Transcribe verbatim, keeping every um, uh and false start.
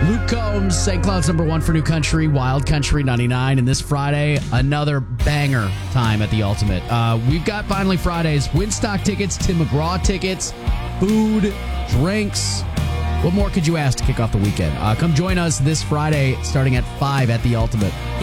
Luke Combs, Saint Cloud's number one for New Country, Wild Country ninety-nine. And this Friday, another banger time at the Ultimate. Uh, we've got finally Fridays, Winstock tickets, Tim McGraw tickets, food, drinks. What more could you ask to kick off the weekend? Uh, come join us this Friday starting at five at the Ultimate.